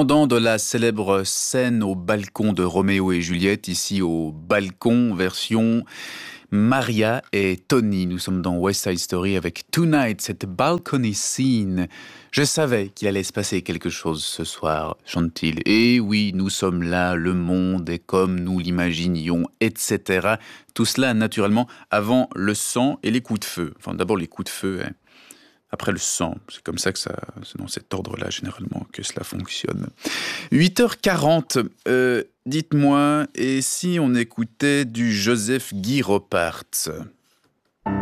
Descendant de la célèbre scène au balcon de Roméo et Juliette, ici au balcon version Maria et Tony. Nous sommes dans West Side Story avec Tonight, cette balcony scene. Je savais qu'il allait se passer quelque chose ce soir, chante-t-il. Et oui, nous sommes là, le monde est comme nous l'imaginions, etc. Tout cela, naturellement, avant le sang et les coups de feu. Enfin, d'abord les coups de feu, hein. Après le sang, c'est comme ça que c'est dans cet ordre-là généralement que cela fonctionne. 8h40, dites-moi, et si on écoutait du Joseph Guy Ropart ?